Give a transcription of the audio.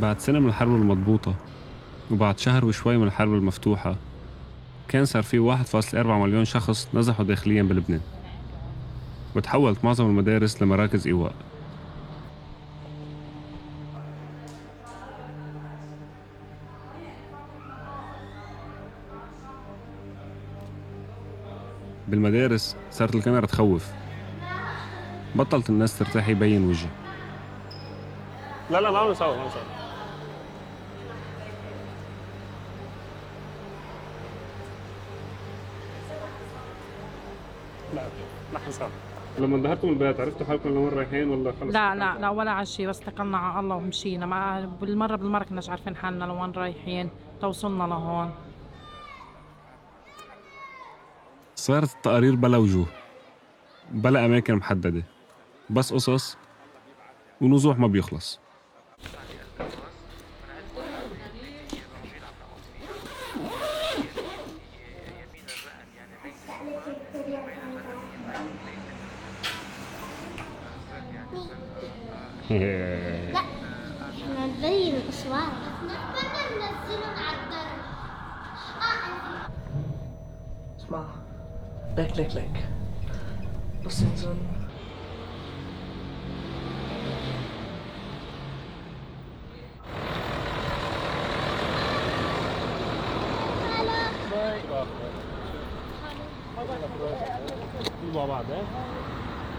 بعد سنة من الحرب المضبوطة وبعد شهر وشوي من الحرب المفتوحة كان صار في 1.4 مليون شخص نزحوا داخليا بلبنان، وتحولت معظم المدارس لمراكز إيواء. بالمدارس صارت الكاميرا تخوف، بطلت الناس ترتاح يبين وجه. لا ما عم نصور لا ما حنصور. لما انظهرتوا من البيت عرفتوا حالكم لوين رايحين ولا خلص؟ لا ولا على شيء، بس اتكلنا على الله ومشينا. ما بالمرة كناش عارفين حالنا لوين رايحين، توصلنا لهون. صارت التقارير بلا وجوه، بلا أماكن محددة، بس قصص ونزوح ما بيخلص. لا احنا نبين الاصوات، نتمنى ننزلهم على الدرب. اسمع، لك بص انزل. مع بعض